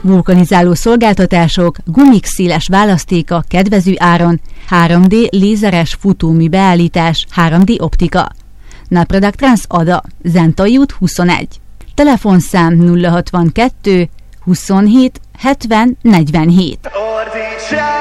vulkanizáló szolgáltatások, gumik széles választéka kedvező áron, 3D lézeres futómű beállítás, 3D optika. Napproduct Trans Ada, Zentai út 21. Telefonszám 062 27 70 47.